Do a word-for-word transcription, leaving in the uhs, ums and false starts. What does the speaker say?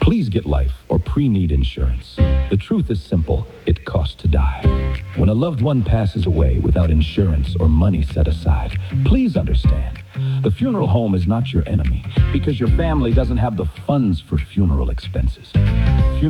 Please get life or pre-need insurance. The truth is simple. It costs to die. When a loved one passes away without insurance or money set aside, please understand, the funeral home is not your enemy because your family doesn't have the funds for funeral expenses.